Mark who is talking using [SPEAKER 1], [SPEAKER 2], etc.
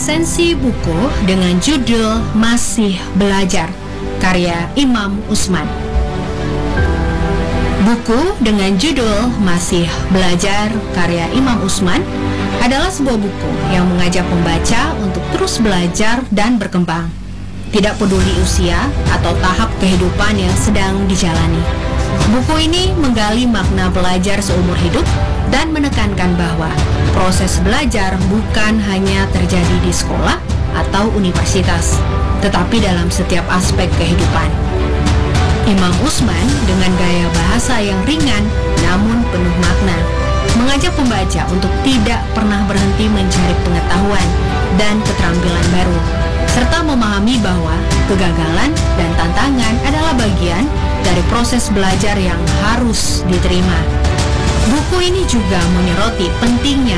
[SPEAKER 1] resensi buku dengan judul Masih Belajar, karya Imam Utsman. Buku dengan judul Masih Belajar, karya Imam Utsman adalah sebuah buku yang mengajak pembaca untuk terus belajar dan berkembang, tidak peduli usia atau tahap kehidupan yang sedang dijalani. Buku ini menggali makna belajar seumur hidup dan menekankan bahwa proses belajar bukan hanya terjadi di sekolah atau universitas, tetapi dalam setiap aspek kehidupan. Imam Utsman dengan gaya bahasa yang ringan namun penuh makna mengajak pembaca untuk tidak pernah berhenti mencari pengetahuan dan keterampilan baru, serta memahami bahwa kegagalan dan tantangan adalah bagian dari proses belajar yang harus diterima. Buku ini juga menyoroti pentingnya